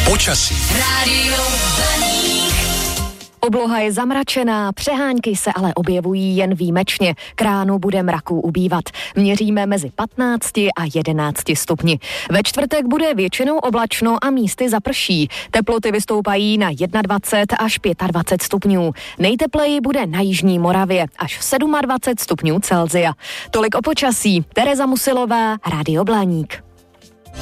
Počasí. Rádio Blaník. Obloha je zamračená, přehánky se ale objevují jen výjimečně. K ránu bude mraků ubývat. Měříme mezi 15 a 11 stupni. Ve čtvrtek bude většinou oblačno a místy zaprší. Teploty vystoupají na 21 až 25 stupňů. Nejtepleji bude na jižní Moravě až 27 stupňů Celsia. Tolik o počasí. Tereza Musilová, Rádio Blaník.